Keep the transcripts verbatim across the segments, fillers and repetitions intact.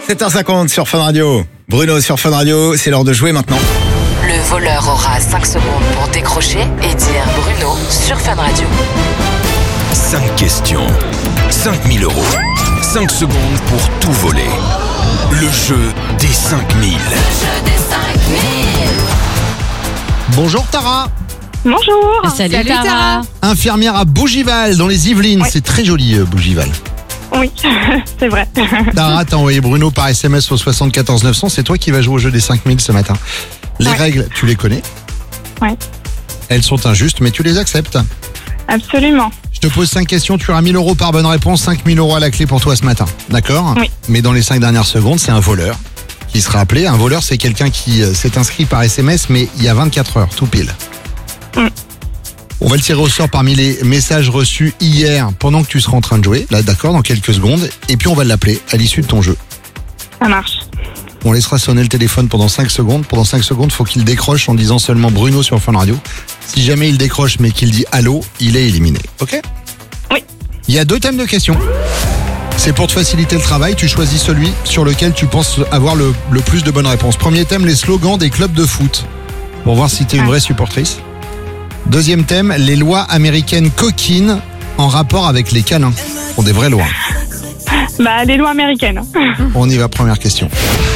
sept heures cinquante sur Fun Radio. Bruno sur Fun Radio, c'est l'heure de jouer maintenant. Le voleur aura cinq secondes pour décrocher et dire Bruno sur Fun Radio. cinq questions, cinq mille euros, cinq secondes pour tout voler. Le jeu des cinq mille. Le jeu des cinq mille. Bonjour Tara. Bonjour. Salut, Salut Tara. Tara. Infirmière à Bougival dans les Yvelines. Oui. C'est très joli euh, Bougival. Oui, c'est vrai. Tara, t'as envoyé Bruno par S M S au soixante-quatorze neuf cents. C'est toi qui vas jouer au jeu des cinq mille ce matin. Les Ouais. règles, tu les connais. Ouais. Elles sont injustes, mais tu les acceptes. Absolument. Je te pose cinq questions, tu auras mille euros par bonne réponse, cinq mille euros à la clé pour toi ce matin. D'accord ? Oui. Mais dans les cinq dernières secondes, c'est un voleur qui sera appelé. Un voleur, c'est quelqu'un qui euh, s'est inscrit par S M S, mais il y a vingt-quatre heures, tout pile. Mm. On va le tirer au sort parmi les messages reçus hier pendant que tu seras en train de jouer. Là, d'accord, dans quelques secondes. Et puis, on va l'appeler à l'issue de ton jeu. Ça marche. On laissera sonner le téléphone pendant cinq secondes. Pendant cinq secondes, il faut qu'il décroche en disant seulement Bruno sur Fun Radio. Si jamais il décroche mais qu'il dit allô, il est éliminé. Ok ? Oui. Il y a deux thèmes de questions. C'est pour te faciliter le travail. Tu choisis celui sur lequel tu penses avoir le, le plus de bonnes réponses. Premier thème, les slogans des clubs de foot. Pour voir si tu es une vraie supportrice. Deuxième thème, les lois américaines coquines en rapport avec les câlins. Ce sont des vraies lois. Bah, les lois américaines. On y va, première question.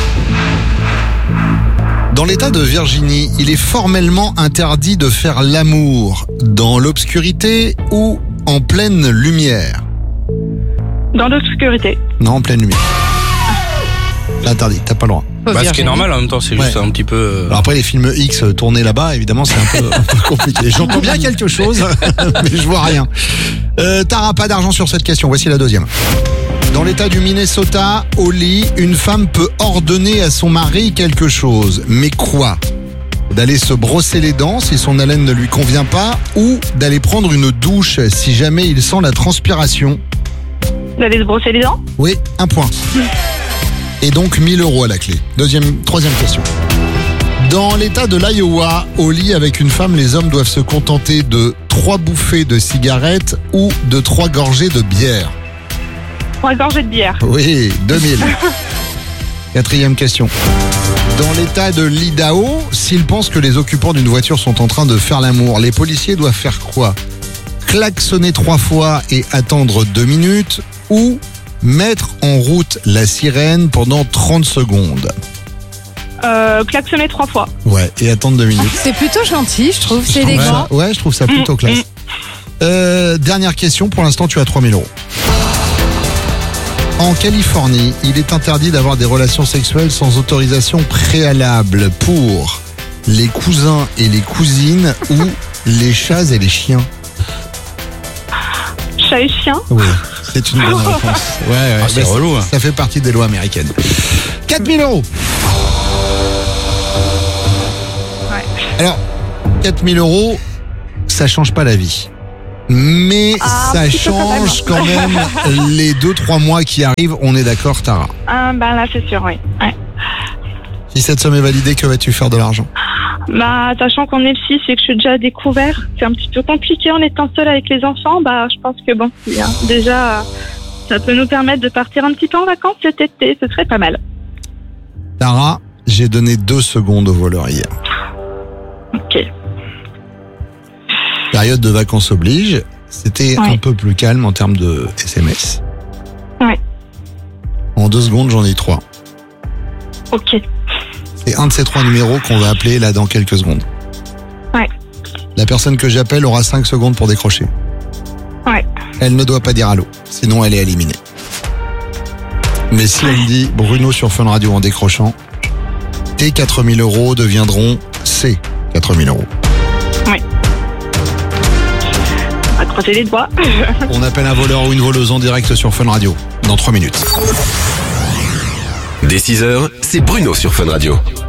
Dans l'État de Virginie, il est formellement interdit de faire l'amour dans l'obscurité ou en pleine lumière. Dans l'obscurité. Non, en pleine lumière. C'est interdit, t'as pas le droit. Bah, Bah, ce qui est normal en même temps, c'est juste Ouais. un petit peu. euh, Alors après, les films X tournés là-bas, évidemment, c'est un peu, un peu compliqué. J'entends bien quelque chose, mais je vois rien. Euh, Tara, pas d'argent sur cette question. Voici la deuxième. Dans l'État du Minnesota, au lit, une femme peut ordonner à son mari quelque chose. Mais quoi ? D'aller se brosser les dents si son haleine ne lui convient pas, ou d'aller prendre une douche si jamais il sent la transpiration. D'aller se brosser les dents. Oui, un point. Et donc mille euros à la clé. Deuxième, troisième question. Dans l'État de l'Iowa, au lit avec une femme, les hommes doivent se contenter de trois bouffées de cigarettes ou de trois gorgées de bière. Trois gorgées de bière. Oui, deux mille. Quatrième question. Dans l'État de l'Idaho, s'ils pensent que les occupants d'une voiture sont en train de faire l'amour, les policiers doivent faire quoi ? Klaxonner trois fois et attendre deux minutes ou mettre en route la sirène pendant trente secondes. Euh, klaxonner trois fois. Ouais, et attendre deux minutes. C'est plutôt gentil, je trouve. C'est Ouais, élégant. ouais, je trouve ça plutôt Mm, classe. mm. Euh, dernière question, pour l'instant tu as trois mille euros. En Californie, il est interdit d'avoir des relations sexuelles sans autorisation préalable pour les cousins et les cousines ou les chats et les chiens. Chat et chien. Oui, c'est une bonne réponse. Ouais, ouais, Ah, c'est bah, relou, hein. Ça fait partie des lois américaines. quatre mille euros. Ouais. Alors, quatre mille euros, ça change pas la vie. Mais Ah, ça un petit peu quand même. change quand même les deux trois mois qui arrivent. On est d'accord, Tara? Ah, bah là, c'est sûr, oui. Ouais. Si cette somme est validée, que vas-tu faire de l'argent? Bah, sachant qu'on est le six et que je suis déjà découvert, c'est un petit peu compliqué en étant seul avec les enfants. Bah, je pense que bon, si, hein, déjà, ça peut nous permettre de partir un petit peu en vacances cet été. Ce serait pas mal. Tara, j'ai donné deux secondes au voleur hier. Ok. Période de vacances oblige. C'était Ouais. un peu plus calme en termes de S M S. Ouais. En deux secondes, j'en ai trois. Ok. C'est un de ces trois numéros qu'on va appeler là dans quelques secondes. Ouais. La personne que j'appelle aura cinq secondes pour décrocher. Ouais. Elle ne doit pas dire allô, sinon elle est éliminée. Mais si elle dit Bruno sur Fun Radio en décrochant, tes quatre mille euros deviendront ses quatre mille euros. On va croiser les doigts. On appelle un voleur ou une voleuse en direct sur Fun Radio dans trois minutes. Dès six heures, c'est Bruno sur Fun Radio.